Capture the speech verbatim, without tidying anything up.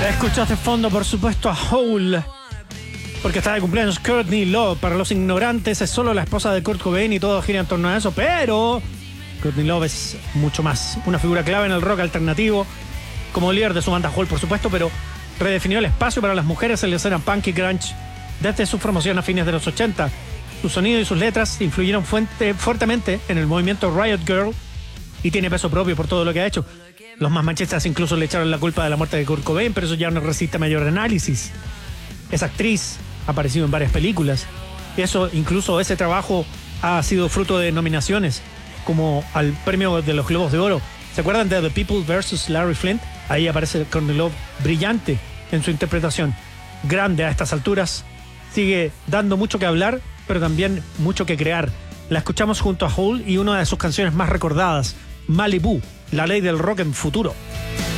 Escuchas de fondo, por supuesto, a Hole, porque está de cumpleaños Courtney Love. Para los ignorantes, es solo la esposa de Kurt Cobain y todo gira en torno a eso, pero Courtney Love es mucho más. Una figura clave en el rock alternativo, como líder de su banda Hole, por supuesto, pero redefinió el espacio para las mujeres en la escena punk y grunge desde su formación a fines de los ochenta. Su sonido y sus letras influyeron fuente, fuertemente en el movimiento Riot Girl y tiene peso propio por todo lo que ha hecho. Los más machistas incluso le echaron la culpa de la muerte de Kurt Cobain, pero eso ya no resiste mayor análisis. Es actriz, ha aparecido en varias películas. Eso, incluso ese trabajo ha sido fruto de nominaciones, como al premio de los Globos de Oro. ¿Se acuerdan de The People versus Larry Flint? Ahí aparece Courtney Love, brillante en su interpretación. Grande a estas alturas. Sigue dando mucho que hablar, pero también mucho que crear. La escuchamos junto a Hole y una de sus canciones más recordadas, Malibu, la ley del rock en futuro.